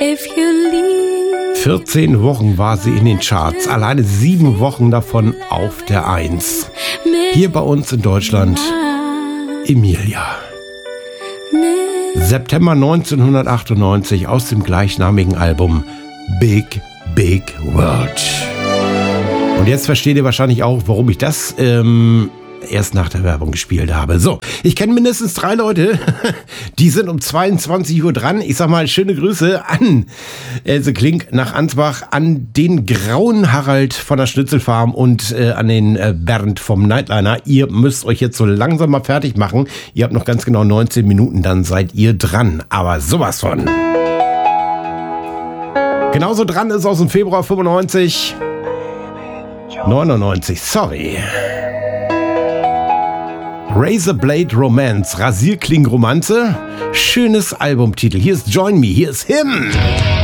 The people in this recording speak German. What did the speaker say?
if you leave. 14 Wochen war sie in den Charts, alleine 7 Wochen davon auf der 1. Hier bei uns in Deutschland, Emilia. September 1998 aus dem gleichnamigen Album Big Big World. Und jetzt versteht ihr wahrscheinlich auch, warum ich das erst nach der Werbung gespielt habe. So, ich kenne mindestens 3 Leute, die sind um 22 Uhr dran. Ich sag mal, schöne Grüße an Else Klink nach Ansbach, an den grauen Harald von der Schnitzelfarm und an den Bernd vom Nightliner. Ihr müsst euch jetzt so langsam mal fertig machen. Ihr habt noch ganz genau 19 Minuten, dann seid ihr dran. Aber sowas von. Genauso dran ist aus dem Februar 95, 99, sorry. Razorblade Romance, Rasierklingenromanze, schönes Albumtitel. Hier ist Join Me, hier ist Him.